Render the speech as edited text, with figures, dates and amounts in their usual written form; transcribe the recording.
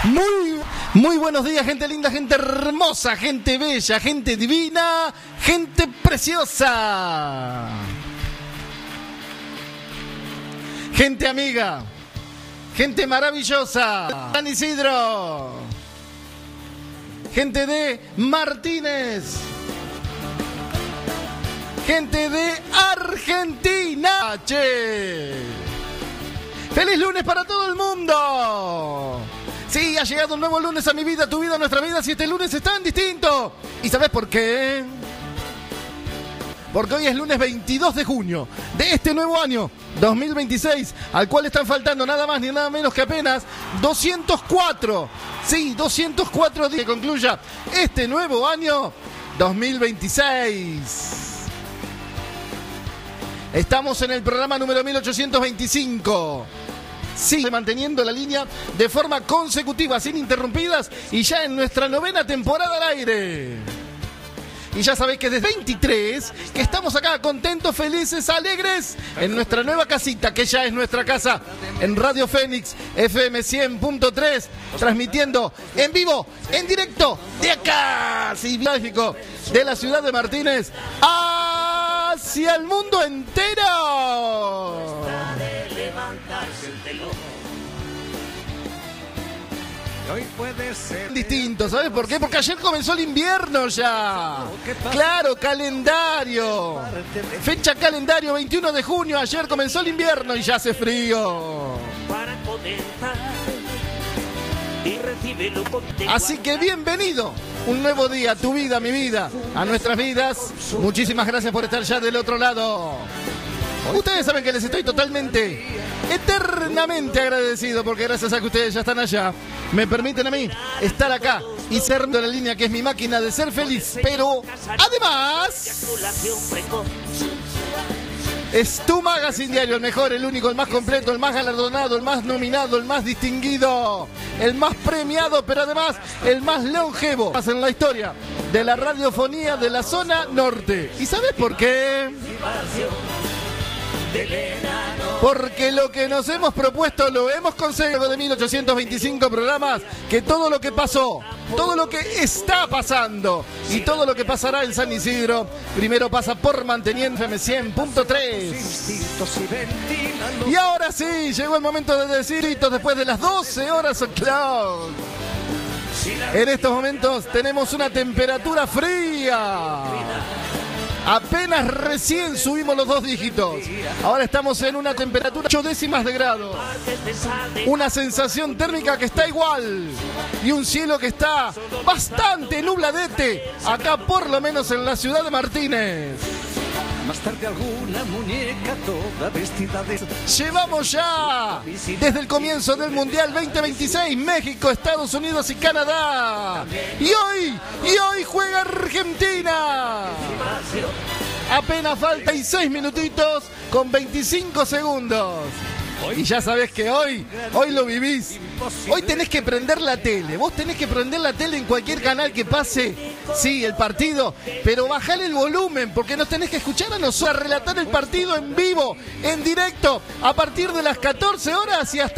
Muy buenos días, gente linda, gente hermosa, gente bella, gente divina, gente preciosa. Gente amiga, gente maravillosa. San Isidro. Gente de Martínez. Gente de Argentina. Che. ¡Feliz lunes para todo el mundo! Sí, ha llegado un nuevo lunes a mi vida, a tu vida, a nuestra vida. Si este lunes es tan distinto. ¿Y sabes por qué? Porque hoy es lunes 22 de junio de este nuevo año 2026, al cual están faltando nada más ni nada menos que apenas 204. Sí, 204 días que concluya este nuevo año 2026. Estamos en el programa número 1825. Sigue manteniendo la línea de forma consecutiva, sin interrumpidas, y ya en nuestra 9ª temporada al aire. Y ya sabéis que desde 23, que estamos acá contentos, felices, alegres, en nuestra nueva casita, que ya es nuestra casa, en Radio Fénix, FM 100.3, transmitiendo en vivo, en directo, de acá, sí, gráfico, de la ciudad de Martínez, hacia el mundo entero. Hoy puede ser Distinto, ¿sabes por qué? Porque ayer comenzó el invierno ya. Claro, calendario. Fecha calendario, 21 de junio. Ayer comenzó el invierno y ya hace frío. Así que bienvenido. Un nuevo día, a tu vida, a mi vida, a nuestras vidas. Muchísimas gracias por estar ya del otro lado. Ustedes saben que les estoy totalmente, eternamente agradecido, porque gracias a que ustedes ya están allá, me permiten a mí estar acá y ser de la línea que es mi máquina de ser feliz. Pero además es tu magazine diario, el mejor, el único, el más completo, el más galardonado, el más nominado, el más distinguido, el más premiado, pero además el más longevo en la historia de la radiofonía de la zona norte. ¿Y sabes por qué? Porque lo que nos hemos propuesto lo hemos conseguido de 1825 programas, que todo lo que pasó, todo lo que está pasando y todo lo que pasará en San Isidro, primero pasa por Manteniendo FM 100.3. Y ahora sí, llegó el momento de decir, después de las 12 horas o'clock. En estos momentos tenemos una temperatura fría. Apenas recién subimos los 2 dígitos. Ahora estamos en una temperatura 8 décimas de grado. Una sensación térmica que está igual. Y un cielo que está bastante nubladete. Acá por lo menos en la ciudad de Martínez. Más tarde alguna muñeca toda vestida de... Llevamos ya desde el comienzo del Mundial 2026 México, Estados Unidos y Canadá. Y hoy juega Argentina. Apenas falta y 6 minutitos con 25 segundos. Y ya sabés que hoy lo vivís. Hoy tenés que prender la tele. Vos tenés que prender la tele en cualquier canal que pase, sí, el partido. Pero bajale el volumen, porque nos tenés que escuchar a nosotros a relatar el partido en vivo, en directo, a partir de las 14 horas y hasta